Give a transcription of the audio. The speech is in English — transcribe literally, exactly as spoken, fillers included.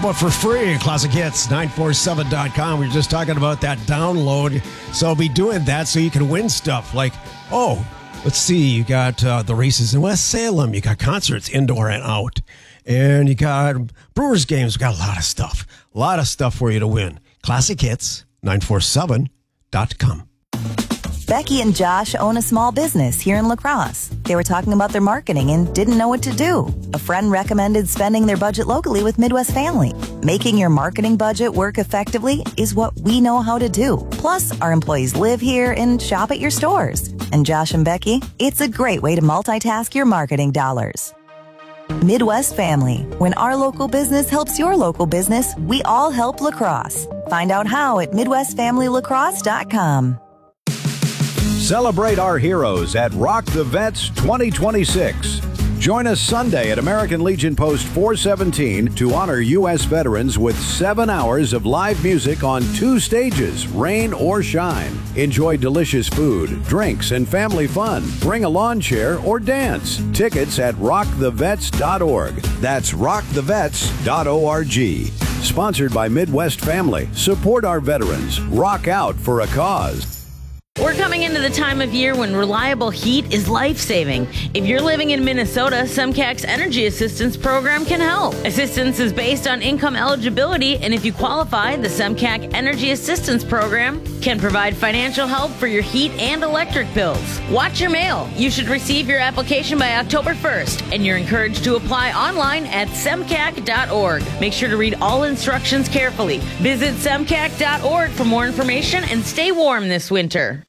about for free? Classic Hits, nine four seven dot com. We were just talking about that download. So I'll be doing that so you can win stuff like, oh, let's see, you got uh, the races in West Salem. You got concerts indoor and out. And you got Brewers games. We got a lot of stuff. A lot of stuff for you to win. Classic Hits, nine four seven dot com. Becky and Josh own a small business here in La Crosse. They were talking about their marketing and didn't know what to do. A friend recommended spending their budget locally with Midwest Family. Making your marketing budget work effectively is what we know how to do. Plus, our employees live here and shop at your stores. And Josh and Becky, it's a great way to multitask your marketing dollars. Midwest Family. When our local business helps your local business, we all help La Crosse. Find out how at midwest family lacrosse dot com. Celebrate our heroes at Rock the Vets twenty twenty-six. Join us Sunday at American Legion Post four seventeen to honor U S veterans with seven hours of live music on two stages, rain or shine. Enjoy delicious food, drinks, and family fun. Bring a lawn chair or dance. Tickets at rock the vets dot org. That's rock the vets dot org. Sponsored by Midwest Family. Support our veterans. Rock out for a cause. We're coming into the time of year when reliable heat is life-saving. If you're living in Minnesota, SEMCAC's Energy Assistance Program can help. Assistance is based on income eligibility, and if you qualify, the SEMCAC Energy Assistance Program can provide financial help for your heat and electric bills. Watch your mail. You should receive your application by October first, and you're encouraged to apply online at semcac dot org. Make sure to read all instructions carefully. Visit semcac dot org for more information and stay warm this winter.